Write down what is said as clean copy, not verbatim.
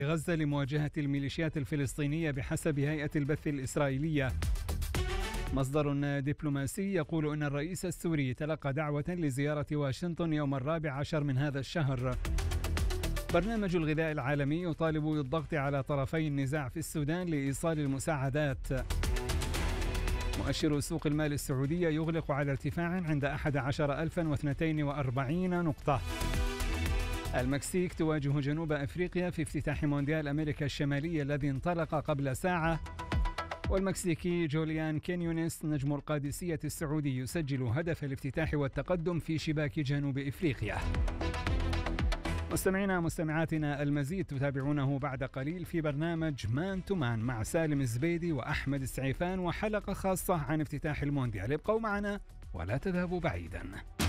غزة لمواجهة الميليشيات الفلسطينية بحسب هيئة البث الإسرائيلية. مصدر دبلوماسي يقول أن الرئيس السوري تلقى دعوة لزيارة واشنطن يوم 14 من هذا الشهر. برنامج الغذاء العالمي يطالب بالضغط على طرفي النزاع في السودان لإيصال المساعدات. مؤشر سوق المال السعودية يغلق على ارتفاع عند 11,042 نقطة. المكسيك تواجه جنوب أفريقيا في افتتاح مونديال أمريكا الشمالية الذي انطلق قبل ساعة. والمكسيكي جوليان كينيونيس نجم القادسية السعودي يسجل هدف الافتتاح والتقدم في شباك جنوب إفريقيا. مستمعينا مستمعاتنا، المزيد تتابعونه بعد قليل في برنامج مان تو مان مع سالم الزبيدي وأحمد السعيفان، وحلقة خاصة عن افتتاح المونديال. ابقوا معنا ولا تذهبوا بعيدا.